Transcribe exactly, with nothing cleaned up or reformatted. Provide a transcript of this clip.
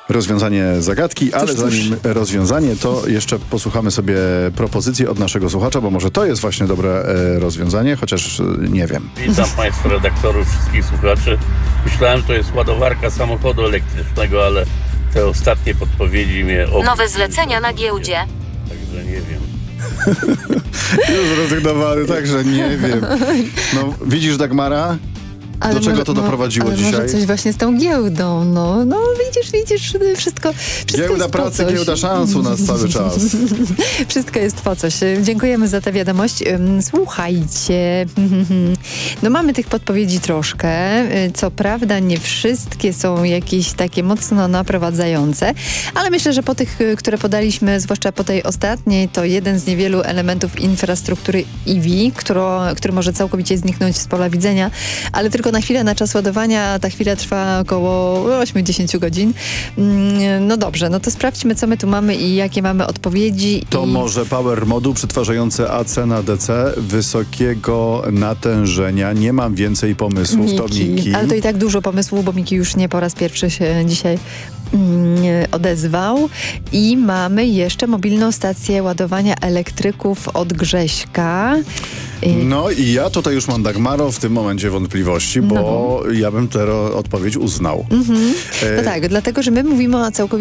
rozwiązanie zagadki, ale Tuż, tuż. zanim rozwiązanie, to jeszcze posłuchamy sobie propozycji od naszego słuchacza, bo może to jest właśnie dobre e, rozwiązanie, chociaż e, nie wiem. Witam Państwa redaktorów, wszystkich słuchaczy. Myślałem, że to jest ładowarka samochodu elektrycznego, ale te ostatnie podpowiedzi mnie... ob- Nowe zlecenia na giełdzie. Także nie wiem. Już zrezygnowany, także nie wiem. No, widzisz, Dagmara? Ale Do czego może- to doprowadziło ale dzisiaj? może coś właśnie z tą giełdą, no. No widzisz, widzisz, wszystko, wszystko Giełda jest po pracy, coś. giełda szans u nas cały czas. Wszystko jest po coś. Dziękujemy za tę wiadomość. Ym, Słuchajcie, no mamy tych podpowiedzi troszkę. Y, Co prawda nie wszystkie są jakieś takie mocno naprowadzające, ale myślę, że po tych, y, które podaliśmy, zwłaszcza po tej ostatniej, to jeden z niewielu elementów infrastruktury E V, którą, który może całkowicie zniknąć z pola widzenia, ale tylko na chwilę, na czas ładowania. Ta chwila trwa około osiem do dziesięciu godzin. Mm, No dobrze, no to sprawdźmy, co my tu mamy i jakie mamy odpowiedzi. To I... może power moduł przetwarzający A C na D C wysokiego natężenia. Nie mam więcej pomysłów, to Miki. Ale to i tak dużo pomysłów, bo Miki już nie po raz pierwszy się dzisiaj mm, odezwał. I mamy jeszcze mobilną stację ładowania elektryków od Grześka. I... No i ja tutaj już mam, Dagmaro, w tym momencie wątpliwości, bo No. ja bym tę ro- odpowiedź uznał. Mhm. E, No tak, dlatego, że my mówimy o całkowicie